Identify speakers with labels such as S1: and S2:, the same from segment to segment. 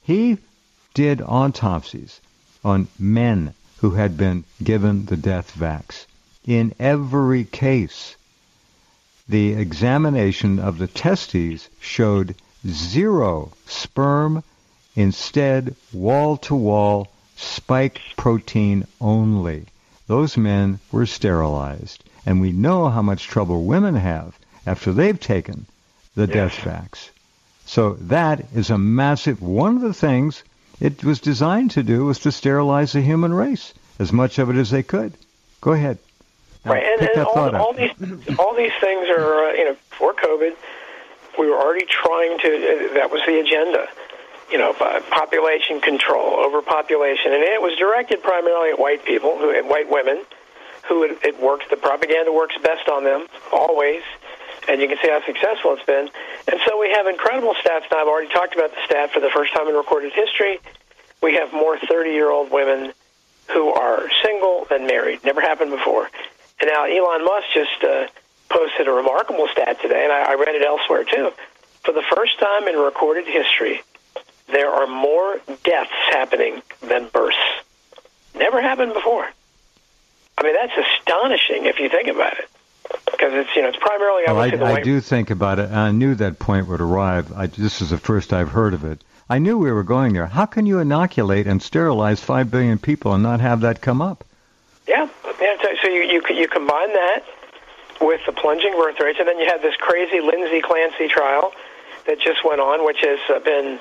S1: He did autopsies on men who had been given the death vax. In every case, the examination of the testes showed 0 sperm, instead wall-to-wall spike protein only. Those men were sterilized. And we know how much trouble women have after they've taken the death vax. So that is a massive, one of the things it was designed to do was to sterilize the human race, as much of it as they could. Go ahead.
S2: Right, and all these things are, before COVID, we were already trying to, that was the agenda, population control, overpopulation, and it was directed primarily at white people, white women, who it works, the propaganda works best on them, always, and you can see how successful it's been. And so we have incredible stats now. I've already talked about the stat for the first time in recorded history. We have more 30-year-old women who are single than married. Never happened before. And now Elon Musk just posted a remarkable stat today, and I read it elsewhere too. For the first time in recorded history, there are more deaths happening than births. Never happened before. I mean, that's astonishing if you think about it, because it's primarily obviously the
S1: I do think about it. And I knew that point would arrive. This is the first I've heard of it. I knew we were going there. How can you inoculate and sterilize 5 billion people and not have that come up?
S2: Yeah. So you combine that with the plunging birth rates, and then you have this crazy Lindsay Clancy trial that just went on, which has been,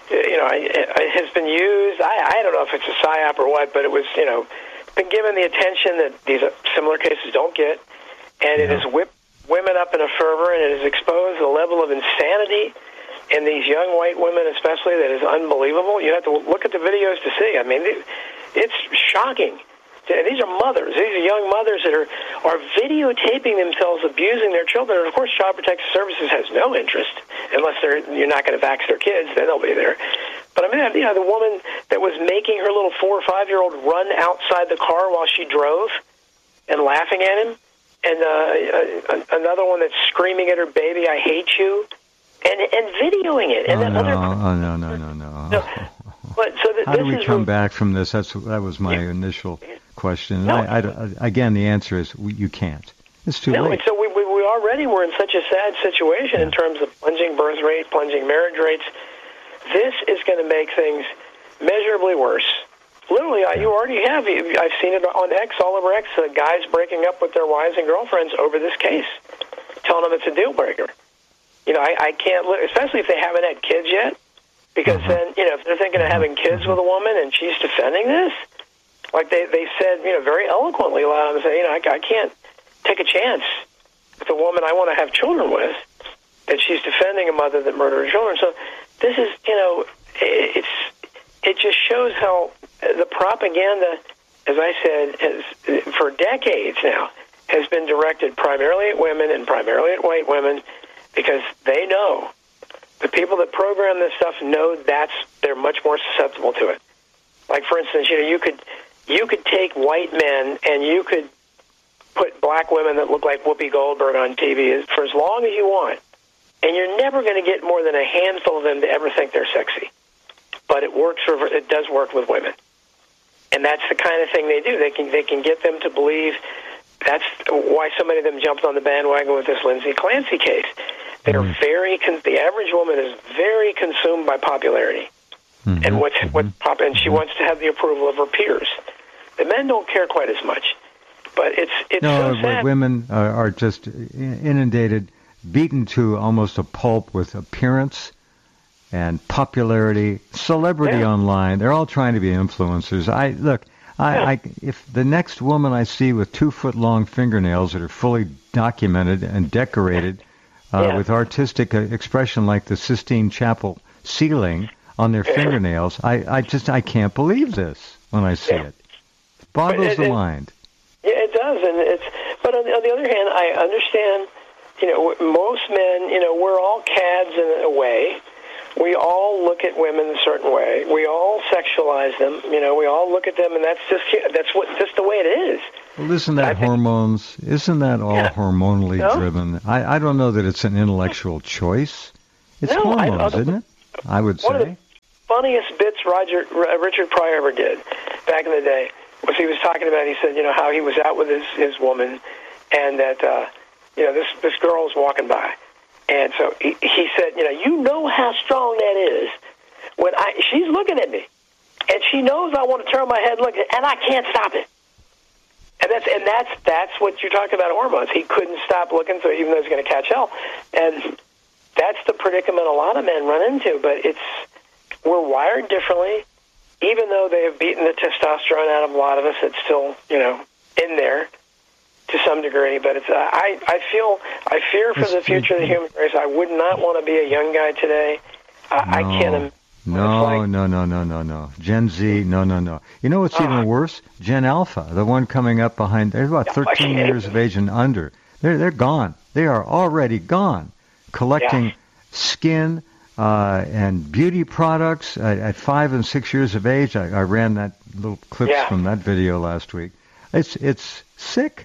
S2: it has been used. I don't know if it's a psyop or what, but it was, been given the attention that these similar cases don't get, and it has whipped women up in a fervor, and it has exposed the level of insanity in these young white women especially that is unbelievable. You have to look at the videos to see. I mean, it's shocking. These are mothers. These are young mothers that are videotaping themselves abusing their children. And, of course, Child Protective Services has no interest unless you're not going to vax their kids. Then they'll be there. But, I mean, the woman that was making her little 4 or 5-year-old run outside the car while she drove and laughing at him. And another one that's screaming at her baby, "I hate you," and videoing it. And
S1: No.
S2: But so
S1: how do we come back from this? That was my initial question. Again, the answer is you can't. It's too late.
S2: So we already were in such a sad situation in terms of plunging birth rate, plunging marriage rates. This is going to make things measurably worse. Literally, you already have. I've seen it on X, all over X, guys breaking up with their wives and girlfriends over this case, telling them it's a deal breaker. I can't, especially if they haven't had kids yet. Because then, if they're thinking of having kids with a woman and she's defending this, like they said, very eloquently, a lot of them say, I can't take a chance with a woman I want to have children with, that she's defending a mother that murdered her children. So this is, it just shows how the propaganda, as I said, has, for decades now, has been directed primarily at women and primarily at white women, because they know. The people that program this stuff know they're much more susceptible to it. Like, for instance, you could take white men and you could put black women that look like Whoopi Goldberg on TV for as long as you want, and you're never going to get more than a handful of them to ever think they're sexy. But it does work with women, and that's the kind of thing they do. They can get them to believe. That's why so many of them jumped on the bandwagon with this Lindsay Clancy case. They're the average woman is very consumed by popularity, and and she wants to have the approval of her peers. The men don't care quite as much, but it's so sad.
S1: Women are just inundated, beaten to almost a pulp with appearance and popularity, celebrity online. They're all trying to be influencers. If the next woman I see with 2-foot-long fingernails that are fully documented and decorated. With artistic expression like the Sistine Chapel ceiling on their fingernails, I can't believe this when I see it. Boggles the mind.
S2: Yeah, it does, but on the other hand, I understand. Most men, we're all cads in a way. We all look at women a certain way. We all sexualize them. We all look at them, and that's just the way it is.
S1: Well, isn't that hormones? Isn't that all hormonally driven? I don't know that it's an intellectual choice. It's hormones, isn't it? I would say.
S2: funniest bits Richard Pryor ever did back in the day was he was talking about, he said, how he was out with his woman, and that, this girl was walking by. And so he said, you know how strong that is when she's looking at me, and she knows I want to turn my head and look, and I can't stop it. And that's what you're talking about, hormones. He couldn't stop looking, so even though he's going to catch hell. And that's the predicament a lot of men run into. But we're wired differently. Even though they have beaten the testosterone out of a lot of us, it's still, in there to some degree. But it's I fear for the future of the human race. I would not want to be a young guy today. I can't imagine.
S1: No. Gen Z, no. You know what's even worse? Gen Alpha, the one coming up behind, they're about 13 years of age and under. They're gone. They are already gone. Collecting skin and beauty products at 5 and 6 years of age. I ran that little clips from that video last week. It's sick.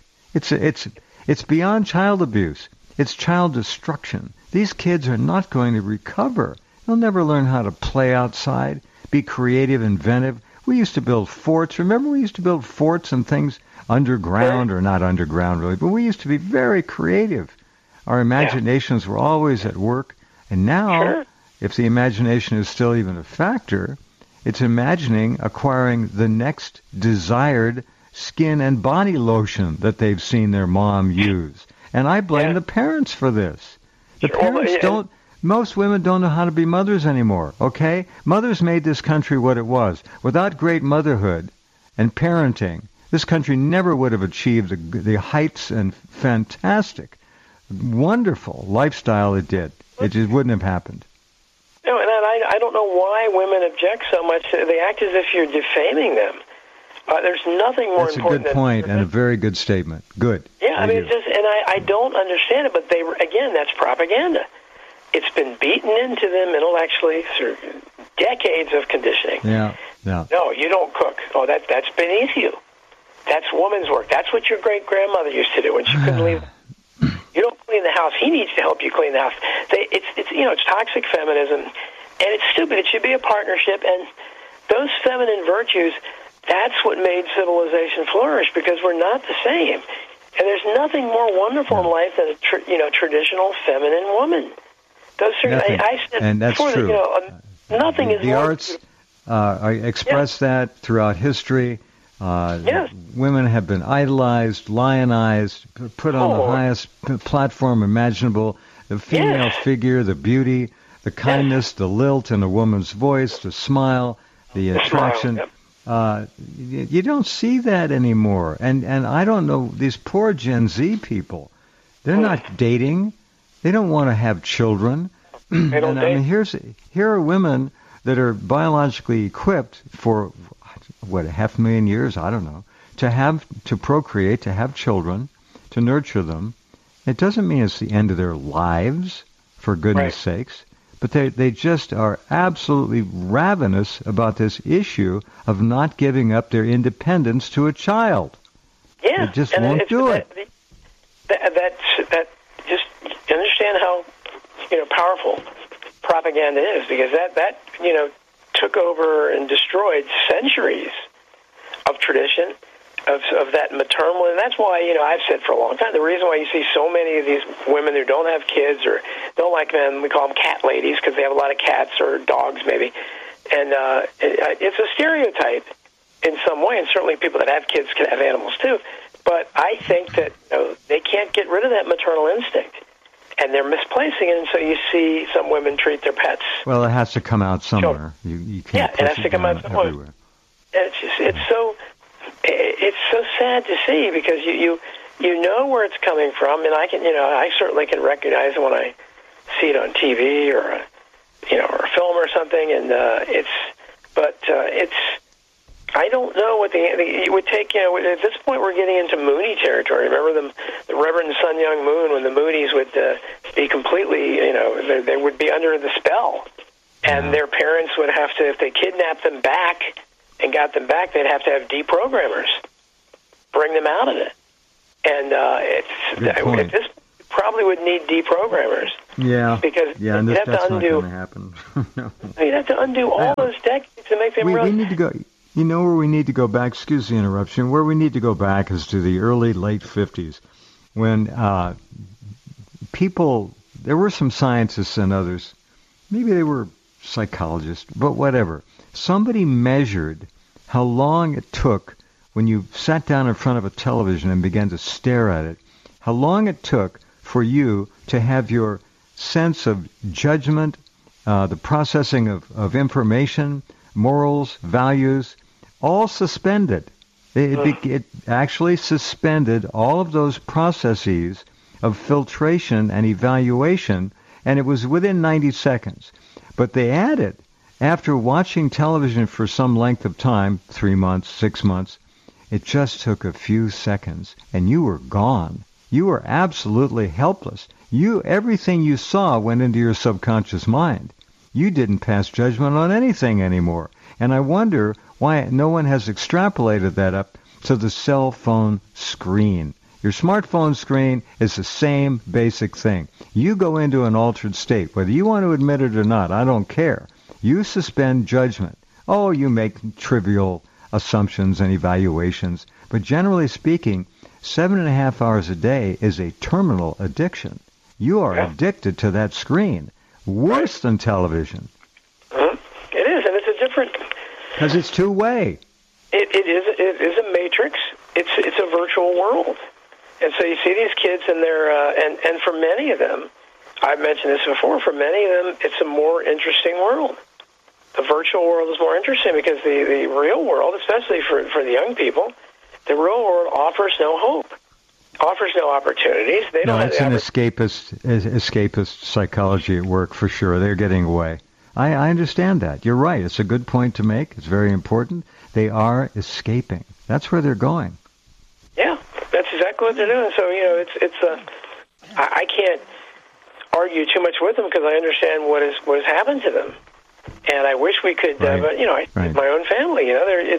S1: It's beyond child abuse. It's child destruction. These kids are not going to recover. They'll never learn how to play outside, be creative, inventive. We used to build forts. Remember, we used to build forts and things underground, or not underground really, but we used to be very creative. Our imaginations were always at work. And now, if the imagination is still even a factor, it's imagining acquiring the next desired skin and body lotion that they've seen their mom use. And I blame the parents for this. The parents don't. Most women don't know how to be mothers anymore, okay? Mothers made this country what it was. Without great motherhood and parenting, this country never would have achieved the heights and fantastic, wonderful lifestyle it did. It just wouldn't have happened.
S2: No, and I don't know why women object so much. They act as if you're defaming them. There's nothing more important.
S1: That's a good point and a very good statement. Good.
S2: Yeah, I don't understand it, but that's propaganda. It's been beaten into them intellectually through decades of conditioning.
S1: Yeah.
S2: No, you don't cook. Oh, that's beneath you. That's woman's work. That's what your great-grandmother used to do when she couldn't leave. You don't clean the house. He needs to help you clean the house. It's toxic feminism, and it's stupid. It should be a partnership, and those feminine virtues, that's what made civilization flourish, because we're not the same. And there's nothing more wonderful in life than a traditional feminine woman. Those are, I said
S1: and that's
S2: before
S1: true.
S2: Nothing is
S1: the
S2: more
S1: arts express that throughout history. Women have been idolized, lionized, put on the highest platform imaginable. The female figure, the beauty, the kindness, the lilt in a woman's voice, the smile, the attraction. You don't see that anymore. And I don't know, these poor Gen Z people, they're not dating. They don't want to have children.
S2: They don't date.
S1: Here are women that are biologically equipped for, 500,000 years, I don't know, to procreate, to have children, to nurture them. It doesn't mean it's the end of their lives, for goodness sakes, but they just are absolutely ravenous about this issue of not giving up their independence to a child.
S2: Yeah.
S1: They just won't do it.
S2: That just understand how powerful propaganda is, because that took over and destroyed centuries of tradition of that maternal, and that's why I've said for a long time the reason why you see so many of these women who don't have kids or don't like men, we call them cat ladies because they have a lot of cats or dogs maybe, and it's a stereotype in some way, and certainly people that have kids can have animals too. But I think that they can't get rid of that maternal instinct, and they're misplacing it, and so you see some women treat their pets.
S1: Well, it has to come out somewhere. You can't push
S2: it has to come out somewhere.
S1: Everywhere.
S2: And it's so sad to see, because you know where it's coming from, and I certainly can recognize it when I see it on TV or a film or something, and it's. I don't know what it would take. At this point, we're getting into Mooney territory. Remember the Reverend Sun Young Moon, when the Moonies would be completely, they would be under the spell, and their parents would have to, if they kidnapped them back and got them back, they'd have to have deprogrammers bring them out of it. And at this probably would need deprogrammers.
S1: Yeah.
S2: Because
S1: and
S2: you'd have
S1: that's
S2: to undo.
S1: not going to happen. No.
S2: You'd have to undo all those decades to make them
S1: we need to go. You know where we need to go back? Excuse the interruption. Where we need to go back is to the early, late 50s, when people, there were some scientists and others, maybe they were psychologists, but whatever. Somebody measured how long it took when you sat down in front of a television and began to stare at it, how long it took for you to have your sense of judgment, the processing of information, morals, values, all suspended. It actually suspended all of those processes of filtration and evaluation, and it was within 90 seconds. But they added, after watching television for some length of time, 3 months, 6 months, it just took a few seconds, and you were gone. You were absolutely helpless. Everything you saw went into your subconscious mind. You didn't pass judgment on anything anymore. And I wonder why no one has extrapolated that up to the cell phone screen. Your smartphone screen is the same basic thing. You go into an altered state, whether you want to admit it or not, I don't care. You suspend judgment. Oh, you make trivial assumptions and evaluations. But generally speaking, 7.5 hours a day is a terminal addiction. You are addicted to that screen. Worse than television.
S2: It is, and it's a different...
S1: Because it's two-way.
S2: It is a matrix. It's a virtual world. And so you see these kids, and they're and for many of them, I've mentioned this before, for many of them, it's a more interesting world. The virtual world is more interesting because the real world, especially for the young people, the real world offers no hope, offers no opportunities. They don't.
S1: No, it's an escapist psychology at work for sure. They're getting away. I understand that. You're right. It's a good point to make. It's very important. They are escaping. That's where they're going.
S2: Yeah, that's exactly what they're doing. So, I can't argue too much with them because I understand what has happened to them, and I wish we could.
S1: Right.
S2: But my own family.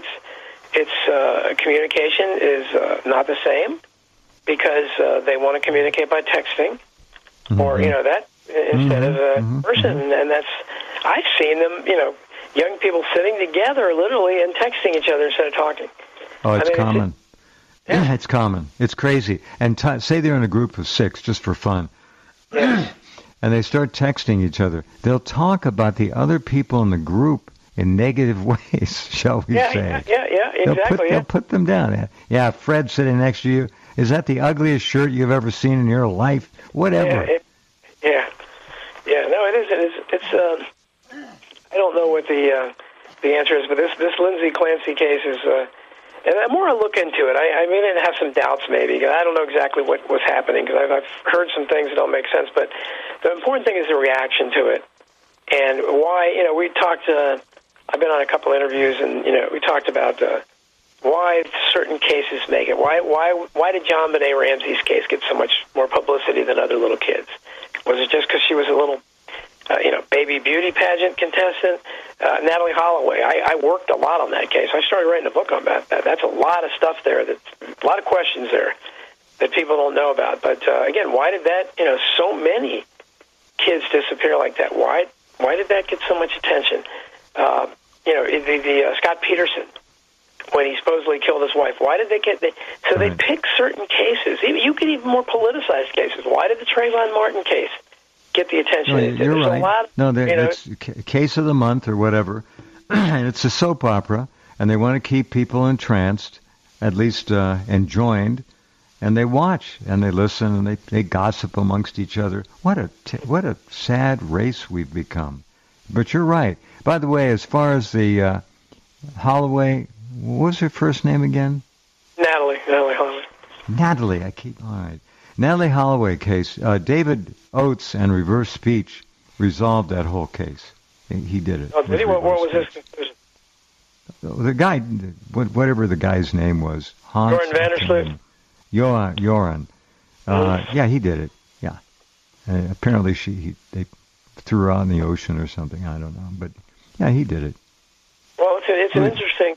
S2: Communication is not the same because they want to communicate by texting, or that instead of a person, and that's. I've seen them, young people sitting together literally and texting each other instead of talking.
S1: Oh, it's common. It's common. It's crazy. And say they're in a group of 6 just for fun.
S2: Yeah.
S1: And they start texting each other. They'll talk about the other people in the group in negative ways, shall we say.
S2: Yeah, exactly.
S1: They'll put them down. Yeah, Fred sitting next to you. Is that the ugliest shirt you've ever seen in your life? Whatever.
S2: No, it is. It's I don't know what the answer is, but this Lindsay Clancy case is, and the more I look into it, I mean, I have some doubts maybe, because I don't know exactly what was happening, because I've heard some things that don't make sense, but the important thing is the reaction to it, and why, we talked, I've been on a couple interviews, and, we talked about why certain cases make it. Why did John Benet Ramsey's case get so much more publicity than other little kids? Was it just because she was a little baby beauty pageant contestant? Natalie Holloway. I worked a lot on that case. I started writing a book on that. That's a lot of stuff there. That's a lot of questions there that people don't know about. But again, why did that? So many kids disappear like that. Why did that get so much attention? The Scott Peterson, when he supposedly killed his wife. Why did they get? They pick certain cases. You could even more politicized cases. Why did the Trayvon Martin case get the attention?
S1: No, you're right. It's case of the month or whatever, and it's a soap opera, and they want to keep people entranced, at least enjoined, and they watch and they listen and they gossip amongst each other. What a sad race we've become. But you're right. By the way, as far as the Holloway, what was her first name again?
S2: Natalie Holloway.
S1: Natalie, all right. Natalie Holloway case, David Oates and Reverse Speech resolved that whole case. He did it.
S2: Oh, did he? What was his conclusion?
S1: The guy, whatever the guy's name was, Hans.
S2: Joran Vandersloot.
S1: Joran. Yeah, he did it. Yeah. Apparently they threw her out in the ocean or something. I don't know, but yeah, he did it.
S2: Well, it's an interesting.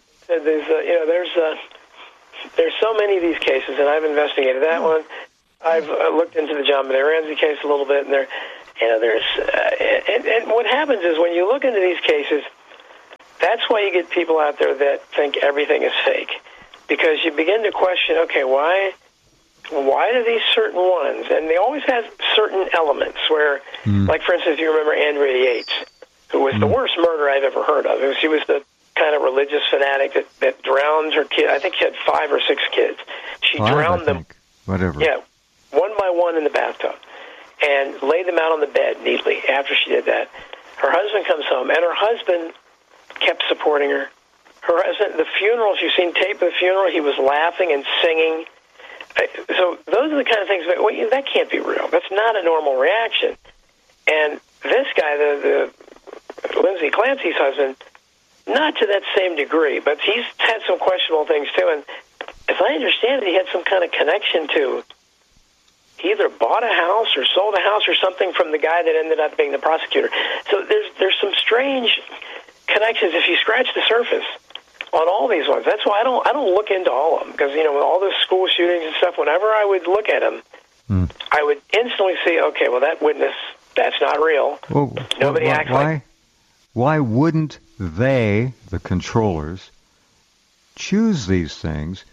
S2: There's so many of these cases, and I've investigated that one. I've looked into the John Benet Ramsey case a little bit, and and what happens is when you look into these cases, that's why you get people out there that think everything is fake, because you begin to question, okay, why do these certain ones, and they always have certain elements where, like, for instance, you remember Andrea Yates, who was the worst murderer I've ever heard of. She was the kind of religious fanatic that drowned her kid. I think she had 5 or 6 kids. She drowned them.
S1: Whatever.
S2: Yeah, one by one in the bathtub, and laid them out on the bed neatly. After she did that, her husband comes home, and her husband kept supporting her. Her husband, the funerals, you've seen tape of the funeral, he was laughing and singing. So those are the kind of things that can't be real. That's not a normal reaction. And this guy, the Lindsay Clancy's husband, not to that same degree, but he's had some questionable things too. And as I understand it, he had some kind of connection to, he either bought a house or sold a house or something from the guy that ended up being the prosecutor. So there's some strange connections if you scratch the surface on all these ones. That's why I don't look into all of them, because, you know, with all those school shootings and stuff, whenever I would look at them, I would instantly see, okay, well, that witness, that's not real.
S1: Well,
S2: Nobody acts like...
S1: Why wouldn't they, the controllers, choose these things,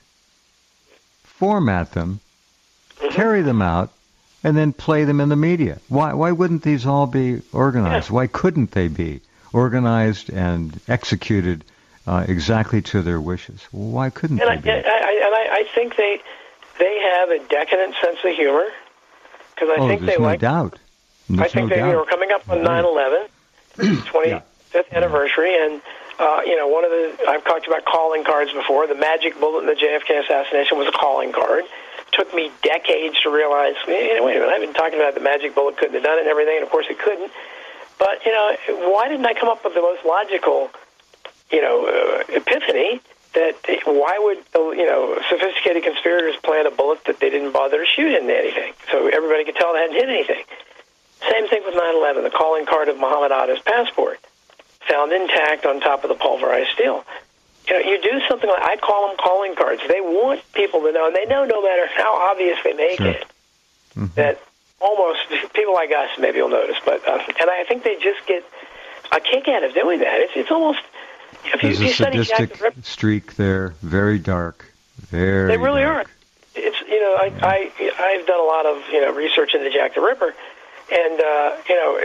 S1: format them, carry them out, and then play them in the media? Why wouldn't these all be organized? Yeah. Why couldn't they be organized and executed exactly to their wishes? Why couldn't they be?
S2: I think they have a decadent sense of humor, because I think they like...
S1: doubt.
S2: I think they were coming up on 9/11, 25th anniversary, and you know, one of the, I've talked about calling cards before. The magic bullet in the JFK assassination was a calling card. It took me decades to realize, wait a minute, I've been talking about the magic bullet couldn't have done it and everything, and of course it couldn't. But, you know, why didn't I come up with the most logical, you know, epiphany that why would, you know, sophisticated conspirators plant a bullet that they didn't bother to shoot into anything, so everybody could tell they hadn't hit anything? Same thing with 9/11, the calling card of Muhammad Atta's passport, found intact on top of the pulverized steel. You know, you do something like, I call them calling cards. They want people to know, and they know no matter how obvious they make it, that almost people like us maybe will notice. But and I think they just get a kick out of doing that. It's almost, if
S1: There's
S2: you
S1: a
S2: study Jack
S1: sadistic
S2: the Ripper,
S1: streak there, very dark, very.
S2: They really
S1: dark.
S2: are. It's, you know, I've done a lot of, you know, research into Jack the Ripper. And, you know,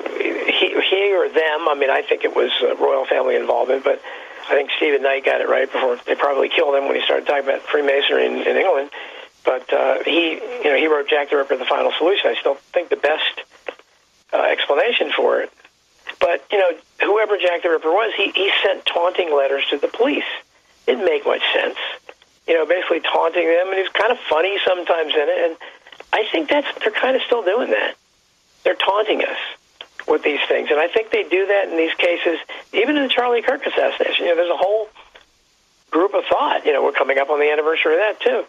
S2: he or them, I mean, I think it was royal family involvement, but I think Stephen Knight got it right before they probably killed him when he started talking about Freemasonry in England. But he wrote Jack the Ripper, The Final Solution. I still think the best explanation for it. But, you know, whoever Jack the Ripper was, he sent taunting letters to the police. Didn't make much sense. You know, basically taunting them, and he was kind of funny sometimes in it. And I think they're kind of still doing that. They're taunting us with these things. And I think they do that in these cases, even in the Charlie Kirk assassination. You know, there's a whole group of thought, you know, we're coming up on the anniversary of that, too,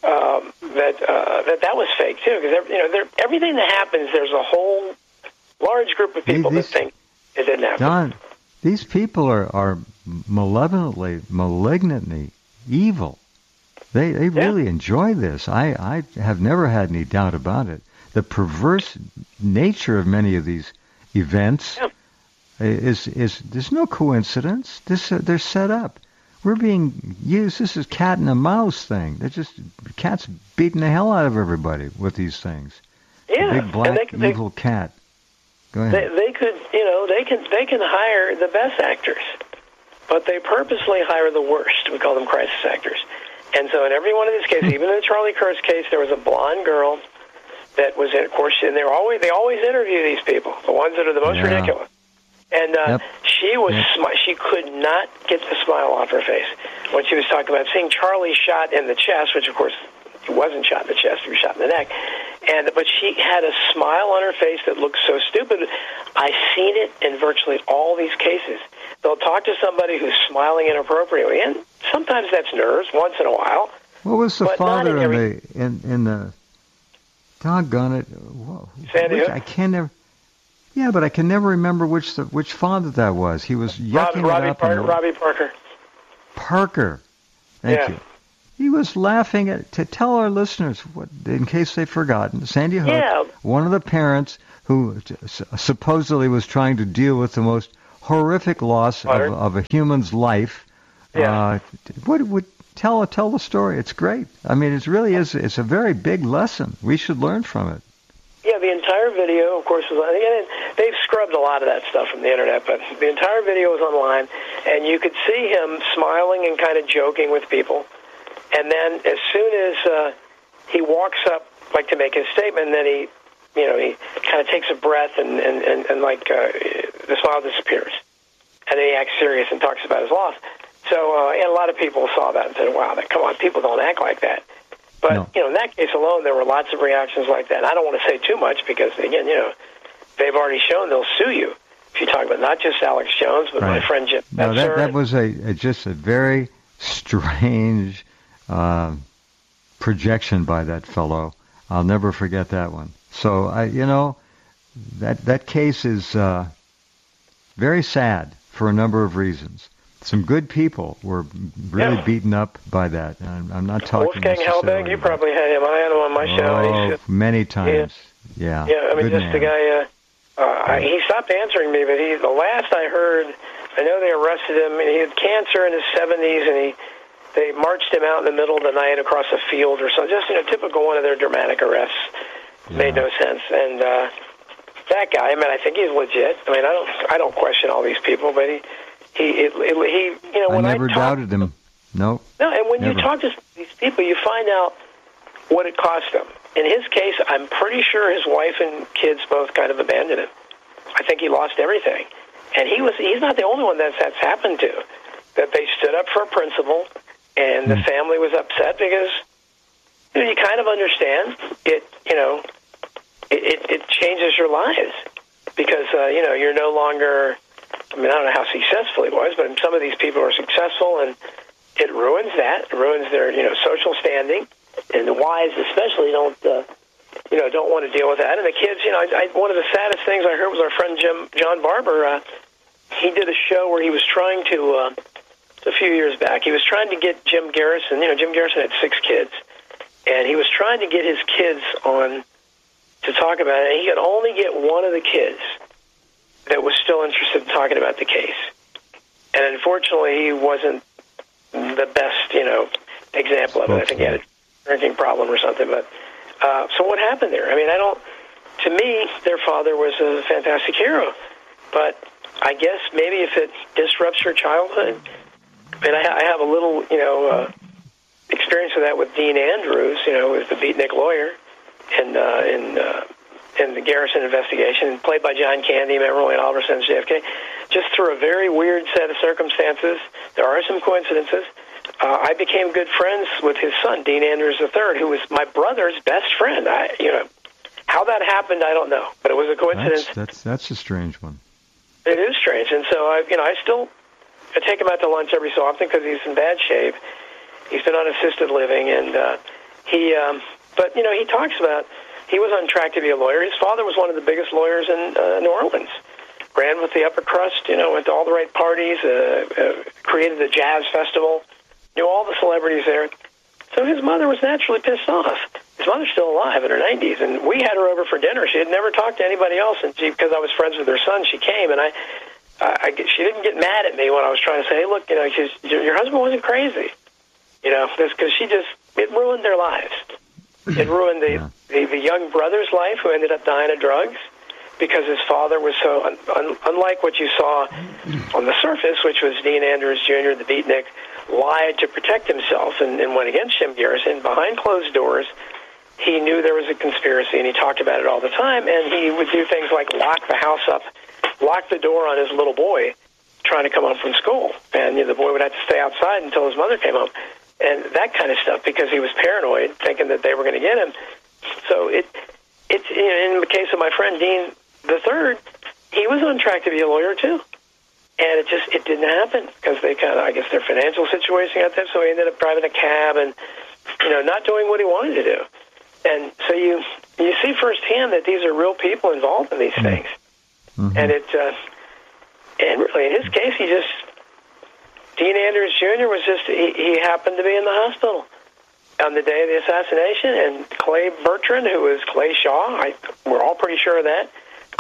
S2: that was fake, too. Because, you know, everything that happens, there's a whole large group of people that think it didn't happen.
S1: Don, these people are malignantly evil. They really enjoy this. I have never had any doubt about it. The perverse nature of many of these events is there's no coincidence. They're set up. We're being used. This is cat and a mouse thing. They're just cats beating the hell out of everybody with these things.
S2: Yeah,
S1: the big black evil cat. Go ahead.
S2: They could, you know, they can hire the best actors, but they purposely hire the worst. We call them crisis actors. And so in every one of these cases, even in the Charlie Kirk's case, there was a blonde girl that was, of course, and they always interview these people, the ones that are the most ridiculous. And she was she could not get the smile off her face when she was talking about seeing Charlie shot in the chest, which of course he wasn't shot in the chest; he was shot in the neck. But she had a smile on her face that looked so stupid. I've seen it in virtually all these cases. They'll talk to somebody who's smiling inappropriately, and sometimes that's nerves. Once in a while.
S1: What was the father in the? Doggone it!
S2: Sandy Hook?
S1: I can never. Yeah, but I can never remember which father that was. He was yucking it up.
S2: Robbie Parker.
S1: Parker. Thank you. He was laughing to tell our listeners, in case they've forgotten, Sandy Hook, one of the parents who supposedly was trying to deal with the most horrific loss of a human's life.
S2: Yeah.
S1: What would tell the story? It's great. I mean, it really is. It's a very big lesson. We should learn from it.
S2: Yeah, the entire video, of course, they've scrubbed a lot of that stuff from the internet, but the entire video was online, and you could see him smiling and kind of joking with people. And then as soon as he walks up, like to make his statement, then he kind of takes a breath and the smile disappears. And then he acts serious and talks about his loss. So, and a lot of people saw that and said, wow, come on, people don't act like that. But, in that case alone, there were lots of reactions like that. And I don't want to say too much because, again, they've already shown they'll sue you if you talk about not just Alex Jones, but my friend Jim.
S1: No, that was just a very strange projection by that fellow. I'll never forget that one. So, that case is very sad for a number of reasons. Some good people were really beaten up by that. I'm not talking
S2: Wolfgang Hellberg, you probably had him. I had him on my show.
S1: Many times. Yeah.
S2: Yeah, I mean, just the guy, he stopped answering me, but the last I heard, I know they arrested him, and he had cancer in his 70s, and they marched him out in the middle of the night across a field or something. Just, typical one of their dramatic arrests. Made no sense. And that guy, I mean, I think he's legit. I mean, I don't question all these people, but he when
S1: I never doubted him. No,
S2: and when you talk to these people, you find out what it cost them. In his case, I'm pretty sure his wife and kids both kind of abandoned him. I think he lost everything. And he's not the only one that's happened to. That they stood up for a principle, and the family was upset because you kind of understand it. It changes your lives because you're no longer. I mean, I don't know how successful he was, but some of these people are successful, and it ruins that. It ruins their social standing, and the wives especially don't want to deal with that. And the kids, one of the saddest things I heard was our friend John Barber. He did a show where he was trying to. A few years back, he was trying to get Jim Garrison. Jim Garrison had 6 kids, and he was trying to get his kids on to talk about it. And he could only get one of the kids that was still interested in talking about the case. And unfortunately, he wasn't the best, example of it. I think he had a drinking problem or something. But so what happened there? I mean, to me, their father was a fantastic hero. But I guess maybe if it disrupts your childhood, and I have a little, experience with that with Dean Andrews, who was the beatnik lawyer in the Garrison investigation, played by John Candy, remember when Oliver sends JFK, just through a very weird set of circumstances. There are some coincidences. I became good friends with his son, Dean Andrews III, who was my brother's best friend. How that happened, I don't know, but it was a coincidence.
S1: That's a strange one.
S2: It is strange, and so I still take him out to lunch every so often because he's in bad shape. He's been on assisted living, and he talks about he was on track to be a lawyer. His father was one of the biggest lawyers in New Orleans. Ran with the upper crust, went to all the right parties, created the jazz festival, knew all the celebrities there. So his mother was naturally pissed off. His mother's still alive in her 90s, and we had her over for dinner. She had never talked to anybody else, and because I was friends with her son, she came, and she didn't get mad at me when I was trying to say, hey, look, your husband wasn't crazy. Because it ruined their lives. It ruined the young brother's life, who ended up dying of drugs, because his father was so, unlike what you saw on the surface, which was Dean Andrews Jr., the beatnik, lied to protect himself and went against Jim Garrison. Behind closed doors, he knew there was a conspiracy, and he talked about it all the time, and he would do things like lock the house up, lock the door on his little boy trying to come home from school, and the boy would have to stay outside until his mother came home, and that kind of stuff, because he was paranoid, thinking that they were going to get him. So it's in the case of my friend Dean III, he was on track to be a lawyer too, and it didn't happen because they I guess their financial situation got them. So he ended up driving a cab and not doing what he wanted to do. And so you see firsthand that these are real people involved in these things, and and really in his case, Dean Andrews Jr. was he happened to be in the hospital on the day of the assassination, and Clay Bertrand, who was Clay Shaw, we're all pretty sure of that,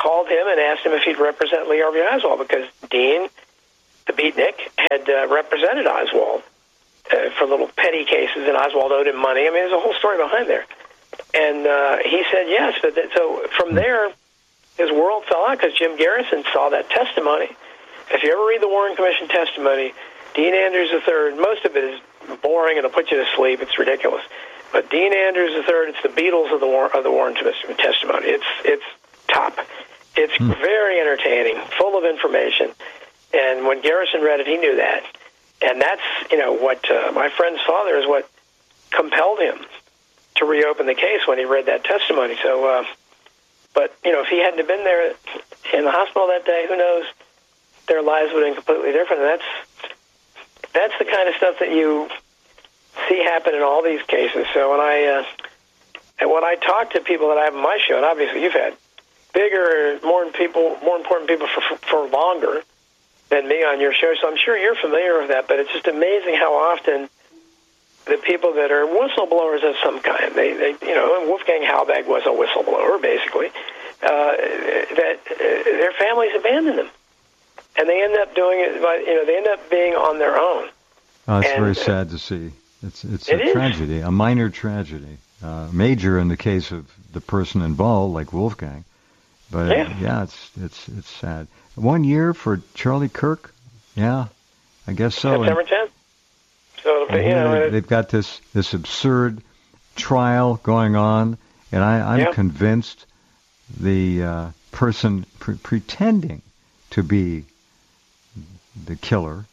S2: called him and asked him if he'd represent Lee Harvey Oswald, because Dean, the beatnik, had represented Oswald for little petty cases, and Oswald owed him money. I mean, there's a whole story behind there. And he said yes. So from there, his world fell out because Jim Garrison saw that testimony. If you ever read the Warren Commission testimony, Dean Andrews III, most of it is boring and it'll put you to sleep. It's ridiculous. But Dean Andrews III, it's the Beatles of the Warren Commission testimony. It's top. It's very entertaining, full of information. And when Garrison read it, he knew that. And that's, what my friend's father is what compelled him to reopen the case when he read that testimony. So, but, if he hadn't have been there in the hospital that day, who knows, their lives would have been completely different. And that's the kind of stuff that you see happen in all these cases. So when I talk to people that I have on my show, and obviously you've had bigger, more important people for longer than me on your show, so I'm sure you're familiar with that, but it's just amazing how often the people that are whistleblowers of some kind, they Wolfgang Halbach was a whistleblower, basically, that their families abandon them. And they end up doing it they end up being on their own.
S1: It's very sad to see. It's a tragedy, a minor tragedy. Major in the case of the person involved, like Wolfgang. But it's sad. 1 year for Charlie Kirk? Yeah, I guess so.
S2: September 10th. So
S1: they've got this absurd trial going on, and I'm convinced the person pretending to be the killer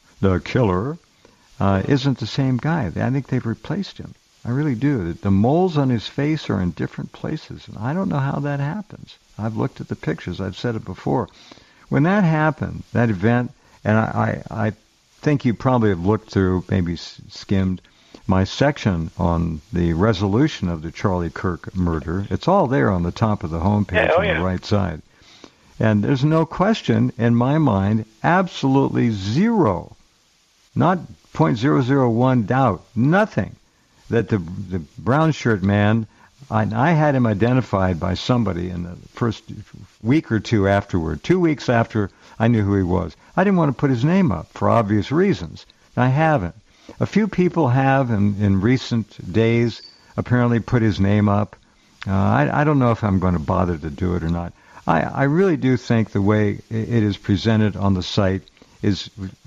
S1: isn't the same guy. I think they've replaced him. I really do. The moles on his face are in different places, and I don't know how that happens. I've looked at the pictures. I've said it before. When that happened, that event, and I think you probably have looked through, maybe skimmed my section on the resolution of the Charlie Kirk murder. It's all there on the top of the homepage the right side. And there's no question in my mind, absolutely zero, not 0.001 doubt, nothing, that the brown shirt man, I had him identified by somebody in the first week or two afterward, 2 weeks after I knew who he was. I didn't want to put his name up for obvious reasons. I haven't. A few people have in recent days apparently put his name up. I don't know if I'm going to bother to do it or not. I really do think the way it is presented on the site is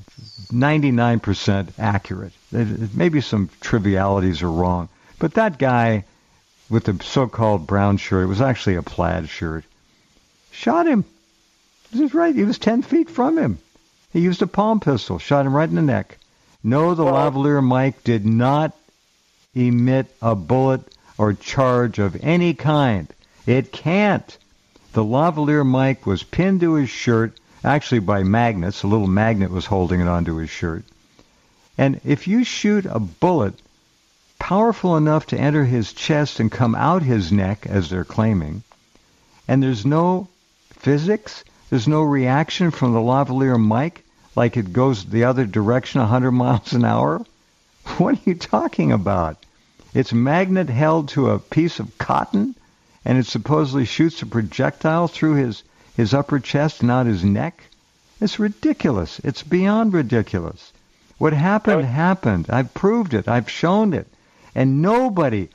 S1: 99% accurate. Maybe some trivialities are wrong. But that guy with the so-called brown shirt, it was actually a plaid shirt, shot him. This is right. He was 10 feet from him. He used a palm pistol, shot him right in the neck. No, the lavalier mic did not emit a bullet or charge of any kind. It can't. The lavalier mic was pinned to his shirt, actually by magnets. A little magnet was holding it onto his shirt. And if you shoot a bullet powerful enough to enter his chest and come out his neck, as they're claiming, and there's no physics, there's no reaction from the lavalier mic, like it goes the other direction 100 miles an hour, what are you talking about? It's magnet held to a piece of cotton, and it supposedly shoots a projectile through his upper chest and out his neck? It's ridiculous. It's beyond ridiculous. What happened, happened. I've proved it. I've shown it. And nobody,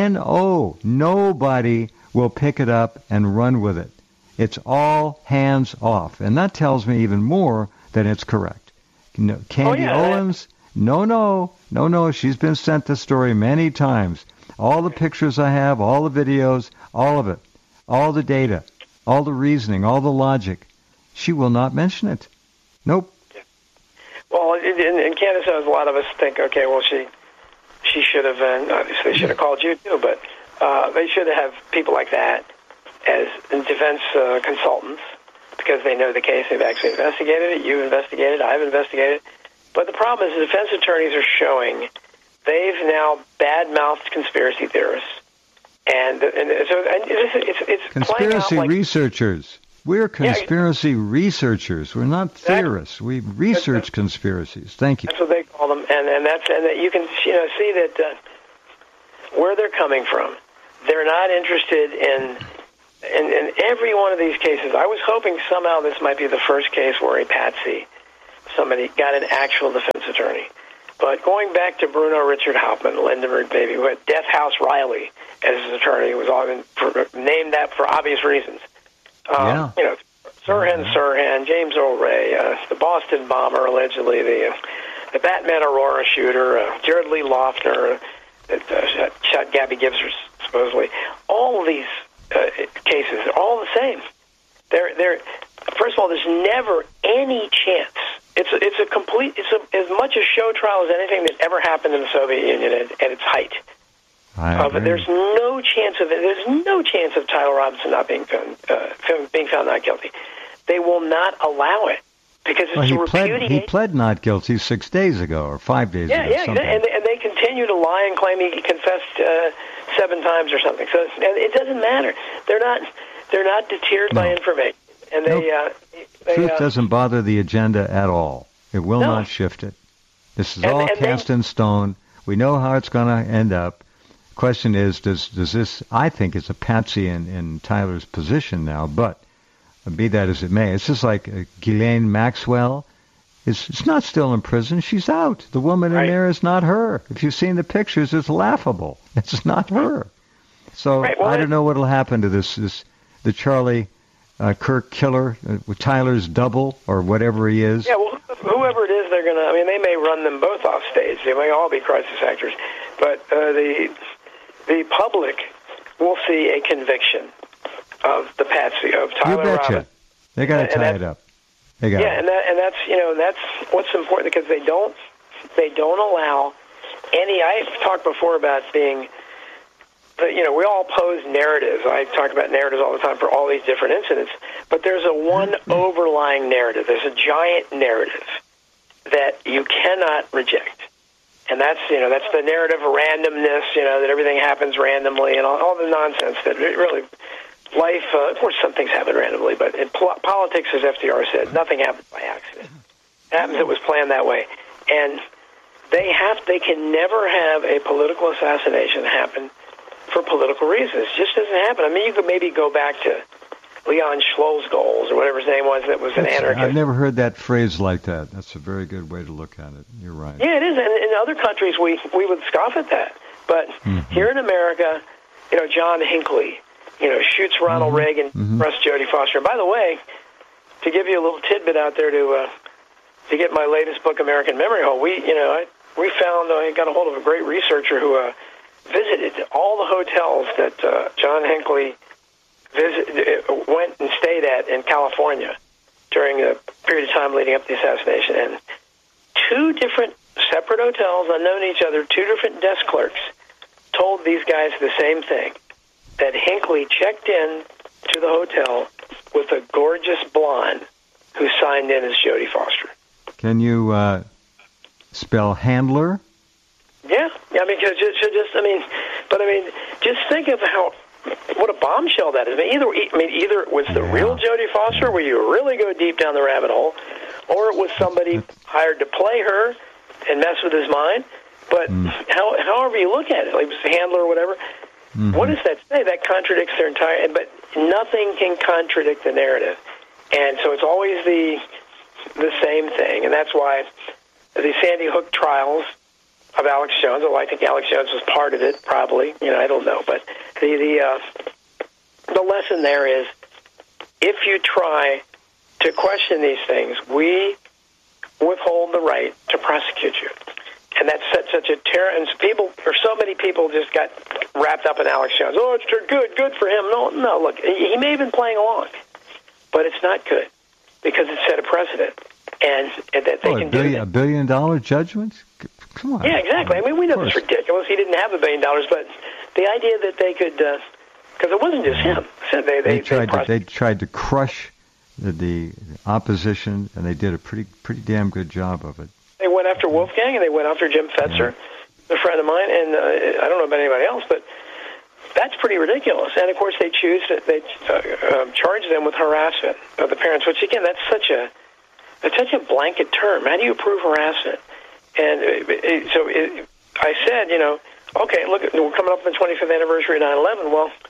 S1: nobody will pick it up and run with it. It's all hands off. And that tells me even more that it's correct. Candy Owens, no. She's been sent the story many times. All the pictures I have, all the videos, all of it, all the data, all the reasoning, all the logic. She will not mention it. Nope.
S2: Well, in Candace Owens, a lot of us think, okay, well, she should have, obviously should have called you too, but they should have people like that as defense consultants because they know the case. They've actually investigated it. You've investigated it. I've investigated it. But the problem is the defense attorneys are showing they've now bad-mouthed conspiracy theorists. And so it's
S1: conspiracy
S2: like
S1: researchers. We're conspiracy researchers. We're not theorists. We research conspiracies. Thank you.
S2: That's what they call them, and that you can see that where they're coming from. They're not interested in in every one of these cases, I was hoping somehow this might be the first case where a patsy, somebody got an actual defense attorney. But going back to Bruno Richard Hauptmann, Lindenberg baby, who had Death House Riley as his attorney, who was named that for obvious reasons.
S1: Yeah.
S2: You know, Sirhan, James Earl Ray, the Boston bomber, allegedly, the Batman Aurora shooter, Jared Lee Loughner, that shot Gabby Gibbs, supposedly. All of these cases are all the same. They're first of all, there's never any chance. It's as much a show trial as anything that ever happened in the Soviet Union at its height. But there's no chance of it. There's no chance of Tyler Robinson not being found not guilty. They will not allow it because it's a repudiation.
S1: He pled not guilty 6 days ago or 5 days ago.
S2: Yeah, and they continue to lie and claim he confessed 7 times or something. So it doesn't matter. They're not deterred by information, and
S1: truth doesn't bother the agenda at all. It will not shift it. This is all cast in stone. We know how it's going to end up. Question is, does this? I think it's a patsy in Tyler's position now, but be that as it may, it's just like Ghislaine Maxwell. It's not still in prison. She's out. The woman in there is not her. If you've seen the pictures, it's laughable. It's not her. So I don't know what will happen to the Charlie Kirk killer, Tyler's double or whatever he is.
S2: Yeah, well, whoever it is, they're gonna. I mean, they may run them both off stage. They may all be crisis actors, but the public will see a conviction of the patsy of Tyler Robinson.
S1: They got to tie it up. They got
S2: and that's what's important because they don't allow any. I've talked before about being. We all pose narratives. I talk about narratives all the time for all these different incidents, but there's one overlying narrative. There's a giant narrative that you cannot reject. And that's the narrative of randomness, that everything happens randomly and all the nonsense that really life, of course some things happen randomly, but in politics, as FDR said, nothing happens by accident. It happens, it was planned that way. And they can never have a political assassination happen for political reasons. It just doesn't happen. I mean, you could maybe go back to Leon Schlosgold or whatever his name was that was an anarchist.
S1: I've never heard that phrase like that. That's a very good way to look at it. You're right.
S2: Yeah, it is. And in other countries, we would scoff at that. But here in America, John Hinckley, shoots Ronald Reagan, arrests Jodie Foster. And by the way, to give you a little tidbit out there to get my latest book, American Memory Hole, I got a hold of a great researcher who visited all the hotels that John Hinckley went and stayed at in California during a period of time leading up to the assassination. And 2 different separate hotels, unknown to each other, 2 different desk clerks told these guys the same thing, that Hinckley checked in to the hotel with a gorgeous blonde who signed in as Jodie Foster.
S1: Can you spell Handler?
S2: Yeah, I mean, just think of what a bombshell that is. Either it was the real Jodie Foster, where you really go deep down the rabbit hole, or it was somebody hired to play her and mess with his mind. But however you look at it, like it was a Handler or whatever, what does that say? That contradicts their entire. But nothing can contradict the narrative, and so it's always the same thing, and that's why the Sandy Hook trials of Alex Jones. Well, I think Alex Jones was part of it, probably. I don't know, but the lesson there is, if you try to question these things, we withhold the right to prosecute you, and that's such a terror. And so many people just got wrapped up in Alex Jones. Oh, it's good for him. No. Look, he may have been playing along, but it's not good because it set a precedent, and that they can do
S1: $1 billion judgments. Come on.
S2: Yeah, exactly. I mean, we know it's ridiculous. He didn't have $1 billion, but the idea that they could, because it wasn't just him. So
S1: they tried to crush the opposition, and they did a pretty damn good job of it.
S2: They went after Wolfgang, and they went after Jim Fetzer, a friend of mine, and I don't know about anybody else, but that's pretty ridiculous. And of course, they charge them with harassment of the parents, which again, that's such a blanket term. How do you prove harassment? And I said, okay, look, we're coming up on the 25th anniversary of 9/11. Well,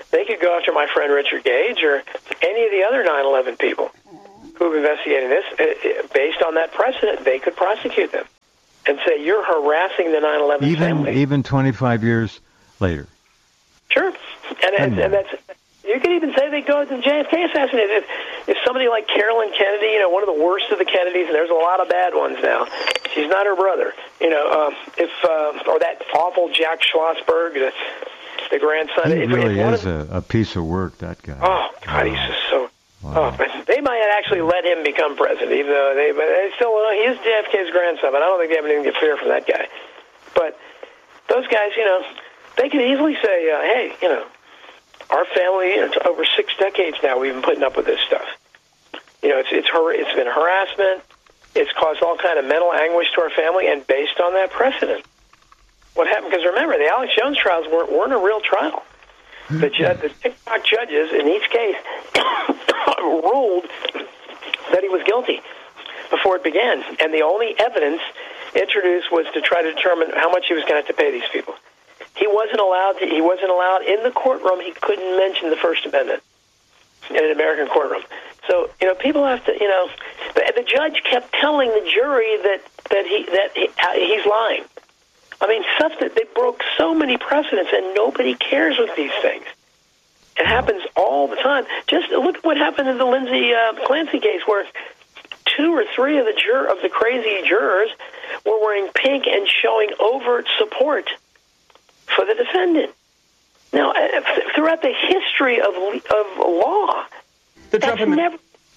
S2: they could go after my friend Richard Gage or any of the other 9/11 people who have investigated this. Based on that precedent, they could prosecute them and say, you're harassing the 9/11 family.
S1: Even 25 years later.
S2: Sure. And that's, you could even say they go to the JFK assassination. If somebody like Carolyn Kennedy, one of the worst of the Kennedys, and there's a lot of bad ones now, she's not her brother, or that awful Jack Schlossberg, the grandson.
S1: He really is a piece of work, that guy.
S2: Oh, God, he's just so... Wow. Oh, they might actually let him become president, even though they still, he is JFK's grandson, but I don't think they have anything to fear from that guy. But those guys, they could easily say, hey, our family, it's over 6 decades now we've been putting up with this stuff. It's been harassment. It's caused all kind of mental anguish to our family, and based on that precedent, what happened? Because remember, the Alex Jones trials weren't a real trial. The TikTok judges in each case ruled that he was guilty before it began, and the only evidence introduced was to try to determine how much he was going to have to pay these people. He wasn't allowed in the courtroom. He couldn't mention the First Amendment in an American courtroom. So people have to the judge kept telling the jury that he's lying. I mean, stuff that they broke so many precedents, and nobody cares with these things. It happens all the time. Just look at what happened in the Lindsay Clancy case, where 2 or 3 of the crazy jurors were wearing pink and showing overt support for the defendant. Now, throughout the history of law, that's never.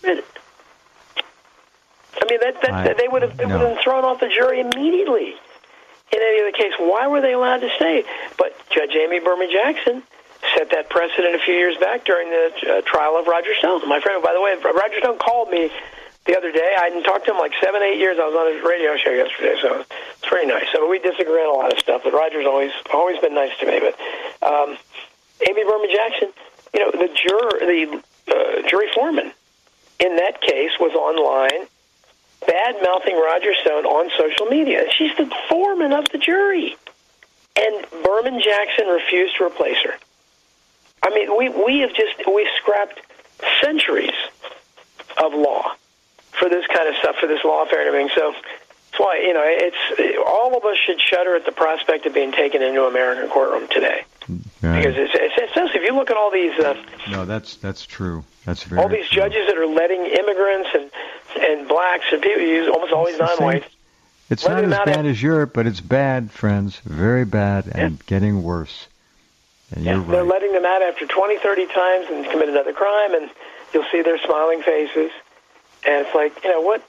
S2: I mean, they would have been thrown off the jury immediately. In any other case, why were they allowed to stay? But Judge Amy Berman Jackson set that precedent a few years back during the trial of Roger Stone. My friend, by the way, Roger Stone called me the other day. I hadn't talked to him like 7, 8 years. I was on his radio show yesterday, so it's pretty nice. I mean, we disagree on a lot of stuff, but Roger's always been nice to me. But Amy Berman Jackson, the jury foreman in that case was online bad-mouthing Roger Stone on social media. She's the foreman of the jury. And Berman Jackson refused to replace her. I mean, we've scrapped centuries of law for this kind of stuff, for this lawfare and everything. So that's why, it's all of us should shudder at the prospect of being taken into an American courtroom today. Right. Because it's if you look at all these...
S1: no, that's true. That's very
S2: all these
S1: true.
S2: Judges that are letting immigrants and blacks and people, almost always non-whites...
S1: It's not as bad as Europe, but it's bad, friends. Very bad and getting worse. And you're right.
S2: They're letting them out after 20, 30 times and commit another crime, and you'll see their smiling faces. And it's like, what...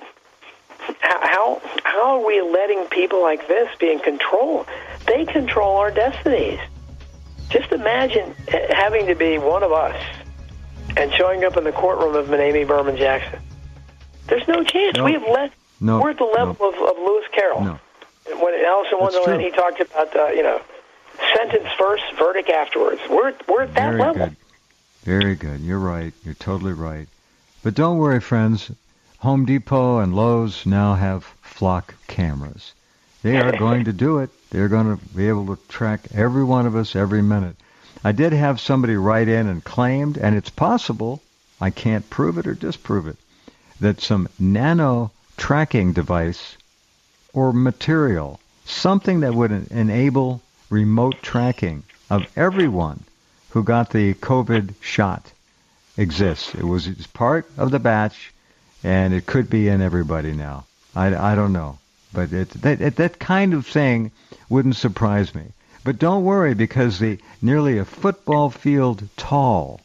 S2: How are we letting people like this be in control? They control our destinies. Just imagine having to be one of us and showing up in the courtroom of Amy Berman Jackson. There's no chance.
S1: No.
S2: We have less.
S1: No.
S2: We're at the level of Lewis Carroll.
S1: No.
S2: When Alice in Wonderland, he talked about, sentence first, verdict afterwards. We're at that level.
S1: Good. Very good. You're right. You're totally right. But don't worry, friends. Home Depot and Lowe's now have flock cameras. They are going to do it. They're going to be able to track every one of us every minute. I did have somebody write in and claimed, and it's possible, I can't prove it or disprove it, that some nano tracking device or material, something that would enable remote tracking of everyone who got the COVID shot exists. It's part of the batch. And it could be in everybody now. I don't know. But that kind of thing wouldn't surprise me. But don't worry, because nearly a football field tall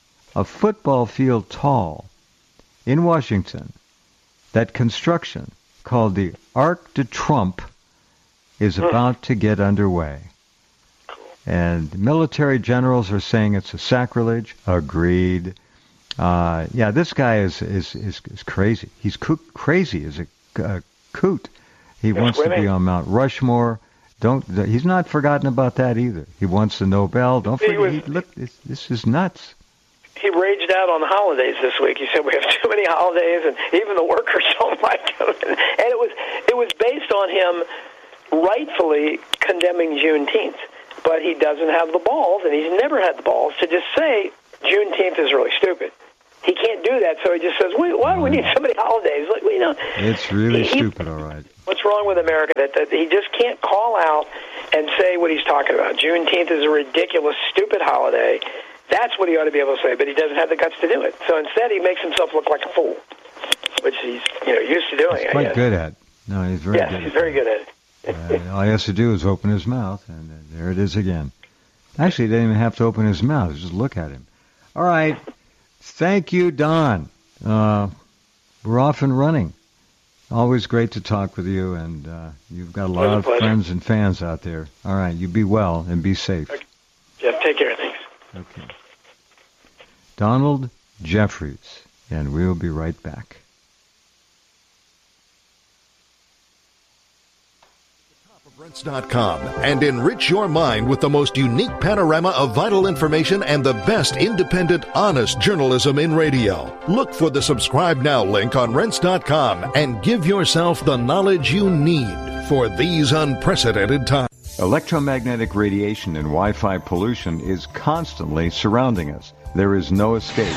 S1: in Washington, that construction called the Arc de Trump is about to get underway. And military generals are saying it's a sacrilege. Agreed. This guy is crazy. He's crazy as a coot. He wants to be on Mount Rushmore. He's not forgotten about that either. He wants the Nobel. Don't forget. Look, this is nuts.
S2: He raged out on the holidays this week. He said we have too many holidays, and even the workers don't like them. And it was based on him rightfully condemning Juneteenth. but he doesn't have the balls, and he's never had the balls, to just say Juneteenth is really stupid. He can't do that, so he just says, why do we need so many holidays? Like,
S1: it's really stupid, all right.
S2: What's wrong with America? That he just can't call out and say what he's talking about. Juneteenth is a ridiculous, stupid holiday. That's what he ought to be able to say, but he doesn't have the guts to do it. So instead, he makes himself look like a fool, which he's used to doing.
S1: He's quite good at. No, he's very good.
S2: Yes, he's very good at it.
S1: All he has to do is open his mouth, and there it is again. Actually, he didn't even have to open his mouth. Just look at him. All right. Thank you, Don. We're off and running. Always great to talk with you, and you've got a lot of friends and fans out there. All right. You be well and be safe.
S2: Okay. Jeff, take care. Thanks.
S1: Okay. Donald Jeffries, and we'll be right back.
S3: Rents.com and enrich your mind with the most unique panorama of vital information and the best independent, honest journalism in radio. Look for the subscribe now link on Rents.com and give yourself the knowledge you need for these unprecedented times.
S1: Electromagnetic radiation and Wi-Fi pollution is constantly surrounding us. There is no escape.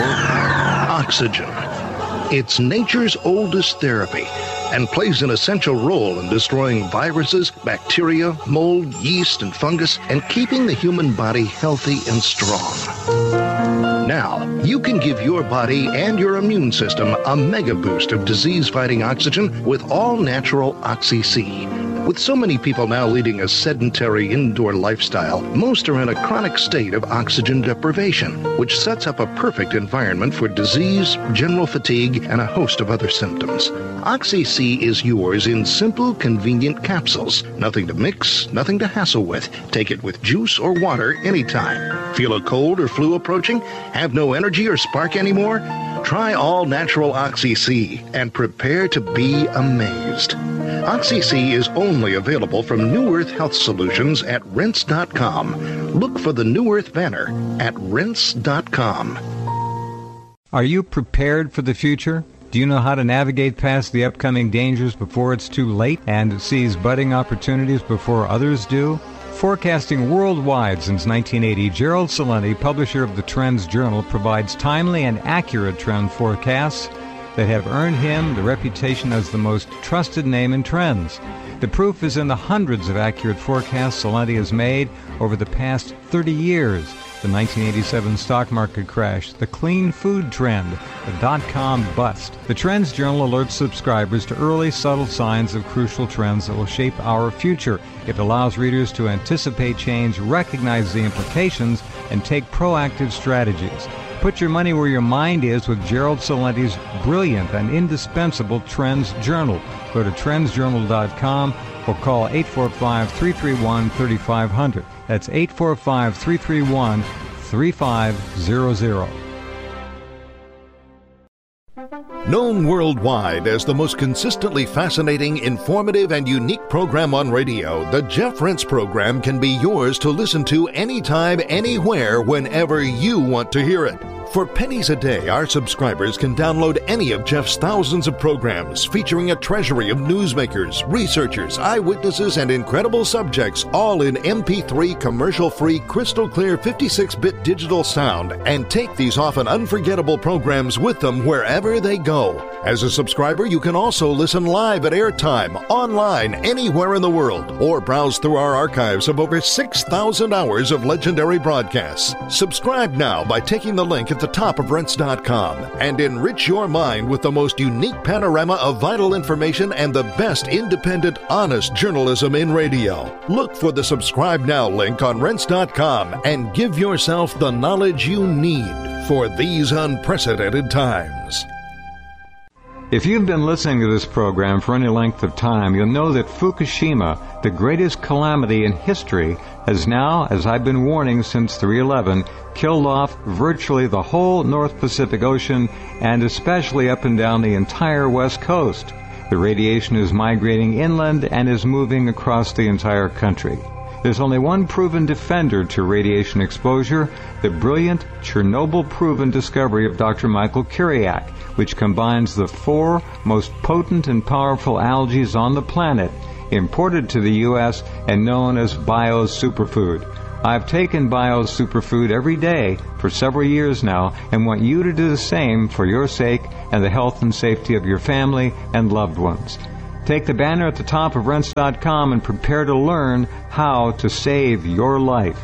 S4: Oxygen. It's nature's oldest therapy and plays an essential role in destroying viruses, bacteria, mold, yeast, and fungus, and keeping the human body healthy and strong. Now, you can give your body and your immune system a mega boost of disease-fighting oxygen with all-natural Oxy-C. With so many people now leading a sedentary indoor lifestyle, most are in a chronic state of oxygen deprivation, which sets up a perfect environment for disease, general fatigue, and a host of other symptoms. Oxy-C is yours in simple, convenient capsules. Nothing to mix, nothing to hassle with. Take it with juice or water anytime. Feel a cold or flu approaching? Have no energy or spark anymore? Try all-natural Oxy-C and prepare to be amazed. Oxy-C is only available from New Earth Health Solutions at Rents.com. Look for the New Earth banner at Rents.com.
S1: Are you prepared for the future? Do you know how to navigate past the upcoming dangers before it's too late and seize budding opportunities before others do? Forecasting worldwide since 1980, Gerald Celente, publisher of the Trends Journal, provides timely and accurate trend forecasts that have earned him the reputation as the most trusted name in trends. The proof is in the hundreds of accurate forecasts Celente has made over the past 30 years. The 1987 stock market crash, the clean food trend, the dot-com bust. The Trends Journal alerts subscribers to early, subtle signs of crucial trends that will shape our future. It allows readers to anticipate change, recognize the implications, and take proactive strategies. Put your money where your mind is with Gerald Celente's brilliant and indispensable Trends Journal. Go to trendsjournal.com or call 845-331-3500. That's 845-331-3500.
S3: Known worldwide as the most consistently fascinating, informative, and unique program on radio, the Jeff Rense Program can be yours to listen to anytime, anywhere, whenever you want to hear it. For pennies a day, our subscribers can download any of Jeff's thousands of programs featuring a treasury of newsmakers, researchers, eyewitnesses, and incredible subjects, all in MP3 commercial-free, crystal-clear 56-bit digital sound, and take these often unforgettable programs with them wherever they go. As a subscriber, you can also listen live at airtime, online, anywhere in the world, or browse through our archives of over 6,000 hours of legendary broadcasts. Subscribe now by taking the link at the top of Rents.com and enrich your mind with the most unique panorama of vital information and the best independent, honest journalism in radio. Look for the subscribe now link on Rents.com and give yourself the knowledge you need for these unprecedented times.
S1: If you've been listening to this program for any length of time, you'll know that Fukushima, the greatest calamity in history, has now, as I've been warning since 3/11, killed off virtually the whole North Pacific Ocean and especially up and down the entire West Coast. The radiation is migrating inland and is moving across the entire country. There's only one proven defender to radiation exposure, the brilliant Chernobyl-proven discovery of Dr. Michael Kiriak, which combines the 4 most potent and powerful algae on the planet imported to the U.S. and known as Bio's Superfood. I've taken Bio's Superfood every day for several years now and want you to do the same for your sake and the health and safety of your family and loved ones. Take the banner at the top of Rense.com and prepare to learn how to save your life.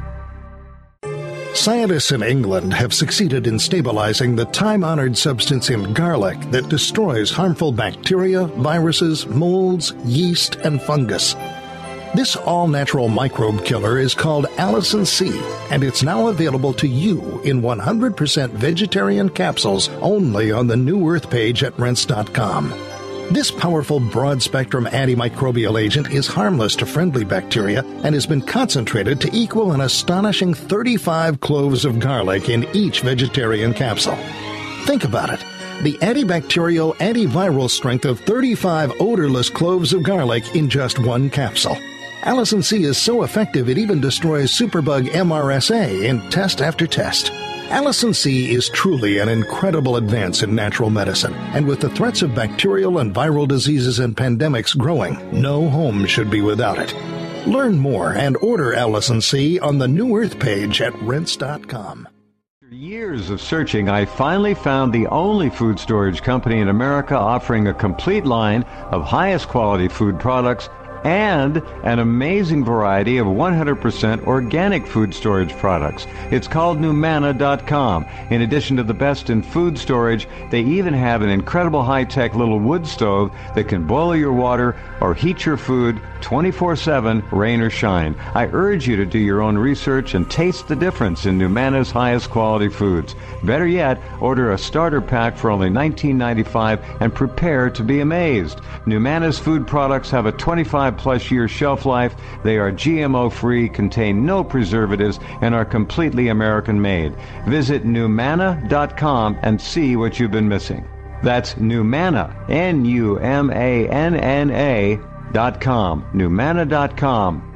S4: Scientists in England have succeeded in stabilizing the time-honored substance in garlic that destroys harmful bacteria, viruses, molds, yeast, and fungus. This all-natural microbe killer is called Allicin C, and it's now available to you in 100% vegetarian capsules only on the New Earth page at Rense.com. This powerful broad-spectrum antimicrobial agent is harmless to friendly bacteria and has been concentrated to equal an astonishing 35 cloves of garlic in each vegetarian capsule. Think about it. The antibacterial, antiviral strength of 35 odorless cloves of garlic in just one capsule. Allicin C is so effective it even destroys superbug MRSA in test after test. Allicin C is truly an incredible advance in natural medicine, and with the threats of bacterial and viral diseases and pandemics growing, no home should be without it. Learn more and order Allicin C on the New Earth page at Rense.com.
S1: After years of searching, I finally found the only food storage company in America offering a complete line of highest quality food products and an amazing variety of 100% organic food storage products. It's called Numana.com. In addition to the best in food storage, they even have an incredible high-tech little wood stove that can boil your water or heat your food 24/7, rain or shine. I urge you to do your own research and taste the difference in Numana's highest quality foods. Better yet, order a starter pack for only $19.95 and prepare to be amazed. Numana's food products have a 25-plus year shelf life. They are GMO-free, contain no preservatives, and are completely American-made. Visit Numana.com and see what you've been missing. That's Numana, Numana.com, Numana.com.